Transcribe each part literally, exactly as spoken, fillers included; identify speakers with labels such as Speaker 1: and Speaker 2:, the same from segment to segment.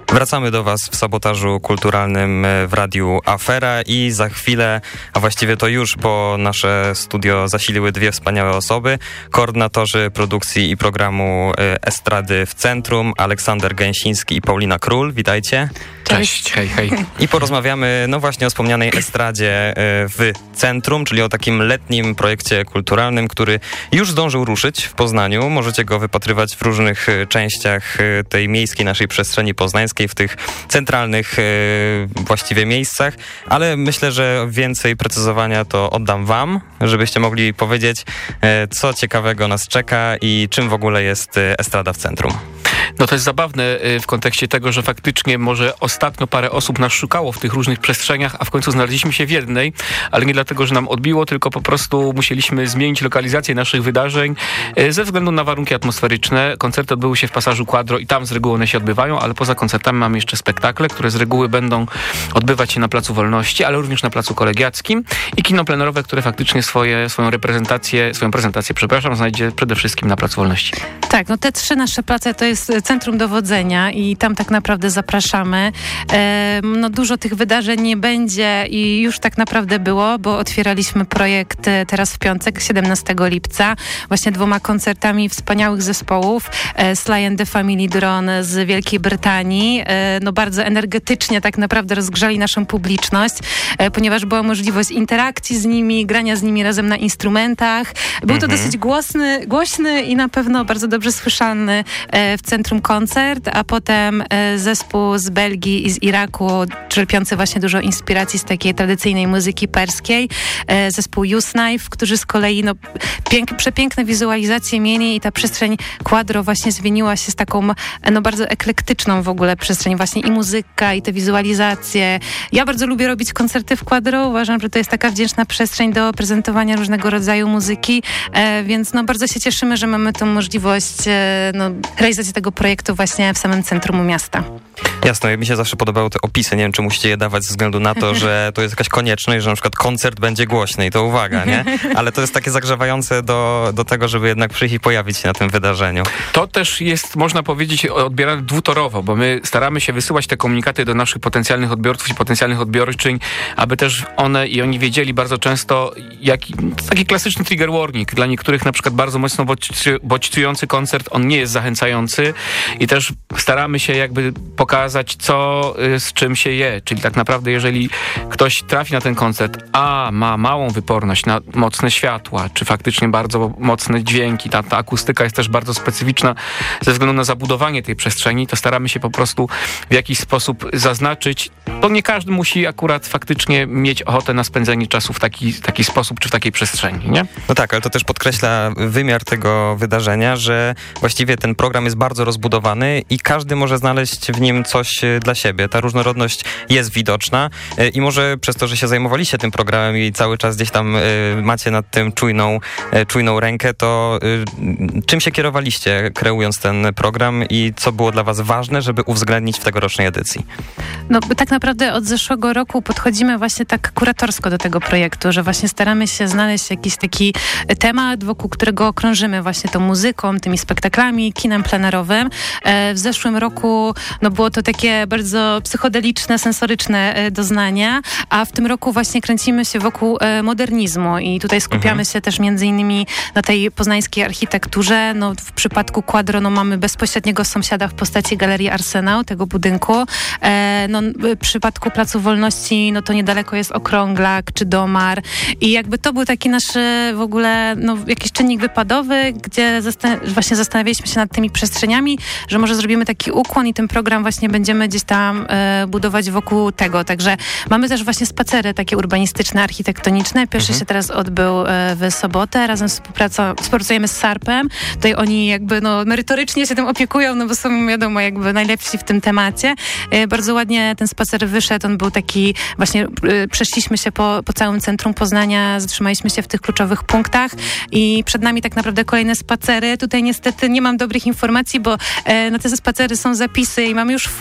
Speaker 1: Wracamy do Was w sabotażu kulturalnym w Radiu Afera i za chwilę, a właściwie to już, bo nasze studio zasiliły dwie wspaniałe osoby, koordynatorzy produkcji i programu Estrady w Centrum, Aleksander Gęsiński i Paulina Król. Witajcie.
Speaker 2: Cześć, hej, hej.
Speaker 1: I porozmawiamy, no właśnie, o wspomnianej Estradzie w Centrum, czyli o takim letnim projekcie kulturalnym, który już zdążył ruszyć w Poznaniu. Możecie go wypatrywać w różnych częściach tej miejskiej naszej przestrzeni poznańskiej, w tych centralnych właściwie miejscach, ale myślę, że więcej precyzowania to oddam wam, żebyście mogli powiedzieć, co ciekawego nas czeka i czym w ogóle jest Estrada w Centrum.
Speaker 2: No to jest zabawne w kontekście tego, że faktycznie może ostatnio parę osób nas szukało w tych różnych przestrzeniach, a w końcu znaleźliśmy się w jednej, ale nie dlatego, że nam odbiło, tylko po prostu musieliśmy zmienić lokalizację naszych wydarzeń ze względu na warunki atmosferyczne. Koncerty odbyły się w Pasażu Quadro i tam z reguły one się odbywają, ale poza koncertami mamy jeszcze spektakle, które z reguły będą odbywać się na Placu Wolności, ale również na Placu Kolegiackim i kino plenerowe, które faktycznie swoje, swoją reprezentację, swoją prezentację, przepraszam, znajdzie przede wszystkim na Placu Wolności.
Speaker 3: Tak, no te trzy nasze place to jest Centrum Dowodzenia i tam tak naprawdę zapraszamy. E, no dużo tych wydarzeń nie będzie i już tak naprawdę było, bo otwieraliśmy projekt teraz w piątek, siedemnastego lipca, właśnie dwoma koncertami wspaniałych zespołów. E, Sly and the Family Drone z Wielkiej Brytanii. E, no bardzo energetycznie tak naprawdę rozgrzali naszą publiczność, e, ponieważ była możliwość interakcji z nimi, grania z nimi razem na instrumentach. Był to mhm. dosyć głosny, głośny i na pewno bardzo dobrze słyszalny e, w Centrum koncert, a potem e, zespół z Belgii i z Iraku, czerpiący właśnie dużo inspiracji z takiej tradycyjnej muzyki perskiej, e, zespół Youthknife, którzy z kolei no, pięk, przepiękne wizualizacje mieli i ta przestrzeń Quadro właśnie zmieniła się z taką no, bardzo eklektyczną w ogóle przestrzeń, właśnie i muzyka, i te wizualizacje. Ja bardzo lubię robić koncerty w Quadro, uważam, że to jest taka wdzięczna przestrzeń do prezentowania różnego rodzaju muzyki, e, więc no, bardzo się cieszymy, że mamy tą możliwość e, no, realizacji tego projektu właśnie w samym centrum miasta.
Speaker 1: Jasne, mi się zawsze podobały te opisy, nie wiem, czy musicie je dawać ze względu na to, że to jest jakaś konieczność, że na przykład koncert będzie głośny i to uwaga, nie? Ale to jest takie zagrzewające do, do tego, żeby jednak przyjść i pojawić się na tym wydarzeniu.
Speaker 2: To też jest, można powiedzieć, odbierane dwutorowo, bo my staramy się wysyłać te komunikaty do naszych potencjalnych odbiorców i potencjalnych odbiorczyń, aby też one i oni wiedzieli bardzo często, jaki, taki klasyczny trigger warning. Dla niektórych na przykład bardzo mocno bodźcujący koncert, on nie jest zachęcający i też staramy się jakby pokazać, co z czym się je. Czyli tak naprawdę, jeżeli ktoś trafi na ten koncert, a ma małą wyporność na mocne światła, czy faktycznie bardzo mocne dźwięki, ta, ta akustyka jest też bardzo specyficzna ze względu na zabudowanie tej przestrzeni, to staramy się po prostu w jakiś sposób zaznaczyć. To nie każdy musi akurat faktycznie mieć ochotę na spędzenie czasu w taki, taki sposób, czy w takiej przestrzeni, nie?
Speaker 1: No tak, ale to też podkreśla wymiar tego wydarzenia, że właściwie ten program jest bardzo rozbudowany i każdy może znaleźć w nim coś dla siebie. Ta różnorodność jest widoczna i może przez to, że się zajmowaliście tym programem i cały czas gdzieś tam macie nad tym czujną, czujną rękę, to czym się kierowaliście, kreując ten program i co było dla was ważne, żeby uwzględnić w tegorocznej edycji?
Speaker 3: No tak naprawdę od zeszłego roku podchodzimy właśnie tak kuratorsko do tego projektu, że właśnie staramy się znaleźć jakiś taki temat, wokół którego krążymy właśnie tą muzyką, tymi spektaklami, kinem plenerowym. W zeszłym roku no było to takie bardzo psychodeliczne, sensoryczne doznania, a w tym roku właśnie kręcimy się wokół modernizmu i tutaj skupiamy mhm. się też między innymi na tej poznańskiej architekturze. No w przypadku Quadro no mamy bezpośredniego sąsiada w postaci Galerii Arsenał, tego budynku. No w przypadku Placu Wolności no to niedaleko jest Okrąglak czy Domar i jakby to był taki nasz w ogóle no jakiś czynnik wypadowy, gdzie zastan- właśnie zastanawialiśmy się nad tymi przestrzeniami, że może zrobimy taki ukłon i ten program właśnie będziemy gdzieś tam e, budować wokół tego. Także mamy też właśnie spacery takie urbanistyczne, architektoniczne. Pierwszy mhm. się teraz odbył e, w sobotę. Razem współpracujemy z SARP-em. Tutaj oni jakby no merytorycznie się tym opiekują, no bo są wiadomo jakby najlepsi w tym temacie. E, bardzo ładnie ten spacer wyszedł. On był taki właśnie, e, przeszliśmy się po, po całym centrum Poznania, zatrzymaliśmy się w tych kluczowych punktach i przed nami tak naprawdę kolejne spacery. Tutaj niestety nie mam dobrych informacji, bo e, na te spacery są zapisy i mamy już full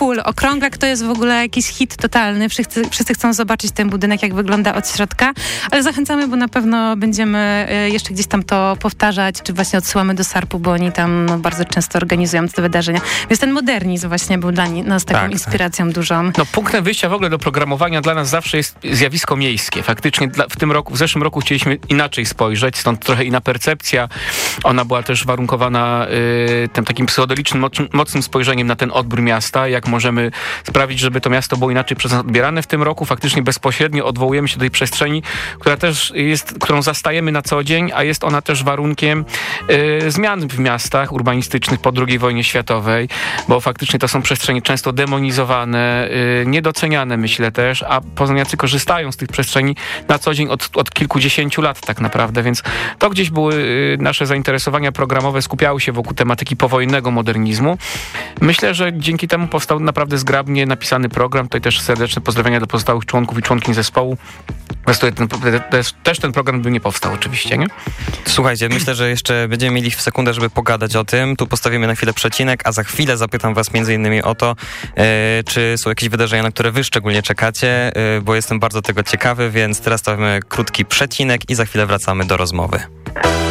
Speaker 3: Cool. Okrąglak to jest w ogóle jakiś hit totalny. Wszyscy, wszyscy chcą zobaczyć ten budynek, jak wygląda od środka, ale zachęcamy, bo na pewno będziemy jeszcze gdzieś tam to powtarzać, czy właśnie odsyłamy do SARP-u, bo oni tam no, bardzo często organizują te wydarzenia. Więc ten modernizm właśnie był dla nas taką tak. inspiracją dużą.
Speaker 2: No punktem wyjścia w ogóle do programowania dla nas zawsze jest zjawisko miejskie. Faktycznie dla, w tym roku, w zeszłym roku chcieliśmy inaczej spojrzeć, stąd trochę inna percepcja. Ona była też warunkowana y, tym takim psychodelicznym, mocnym spojrzeniem na ten odbiór miasta, jak możemy sprawić, żeby to miasto było inaczej przez nas odbierane w tym roku. Faktycznie bezpośrednio odwołujemy się do tej przestrzeni, która też jest, którą zastajemy na co dzień, a jest ona też warunkiem y, zmian w miastach urbanistycznych po drugiej wojnie światowej, bo faktycznie to są przestrzenie często demonizowane, y, niedoceniane myślę też, a poznaniacy korzystają z tych przestrzeni na co dzień od, od kilkudziesięciu lat tak naprawdę, więc to gdzieś były y, nasze zainteresowania programowe, skupiały się wokół tematyki powojennego modernizmu. Myślę, że dzięki temu powstał naprawdę zgrabnie napisany program. Tutaj też serdeczne pozdrowienia do pozostałych członków i członkiń zespołu. Ten, też ten program by nie powstał oczywiście, nie?
Speaker 1: Słuchajcie, myślę, że jeszcze będziemy mieli w sekundę, żeby pogadać o tym. Tu postawimy na chwilę przecinek, a za chwilę zapytam was między innymi o to, e, czy są jakieś wydarzenia, na które wy szczególnie czekacie, e, bo jestem bardzo tego ciekawy, więc teraz stawimy krótki przecinek i za chwilę wracamy do rozmowy.